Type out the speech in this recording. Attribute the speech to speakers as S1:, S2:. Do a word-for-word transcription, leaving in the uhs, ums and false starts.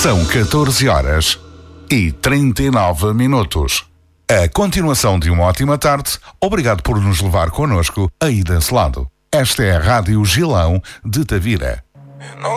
S1: São catorze horas e trinta e nove minutos. A continuação de uma ótima tarde. Obrigado por nos levar connosco aí desse lado. Esta é a Rádio Gilão de Tavira.